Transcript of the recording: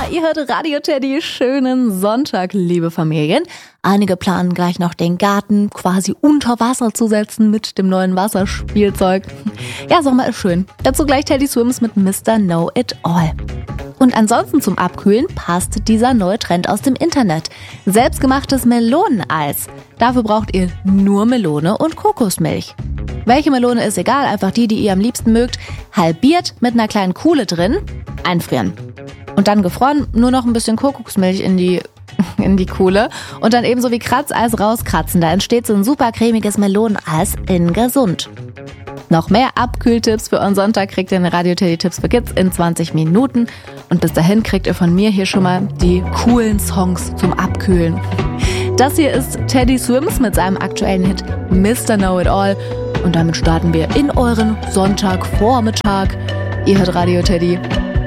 ihr hört Radio Teddy. Schönen Sonntag, liebe Familien. Einige planen gleich noch den Garten quasi unter Wasser zu setzen mit dem neuen Wasserspielzeug. Ja, Sommer ist schön. Dazu gleich Teddy Swims mit Mr. Know-It-All. Und ansonsten zum Abkühlen passt dieser neue Trend aus dem Internet. Selbstgemachtes Meloneneis. Dafür braucht ihr nur Melone und Kokosmilch. Welche Melone ist egal, einfach die ihr am liebsten mögt. Halbiert mit einer kleinen Kuhle drin, einfrieren. Und dann gefroren, nur noch ein bisschen Kokosmilch in die Kuhle und dann ebenso wie Kratzeis rauskratzen. Da entsteht so ein super cremiges Meloneneis in gesund. Noch mehr Abkühltipps für euren Sonntag kriegt ihr in Radio Teddy Tipps für Kids in 20 Minuten. Und bis dahin kriegt ihr von mir hier schon mal die coolen Songs zum Abkühlen. Das hier ist Teddy Swims mit seinem aktuellen Hit Mr. Know-It-All. Und damit starten wir in euren Sonntagvormittag. Ihr hört Radio Teddy.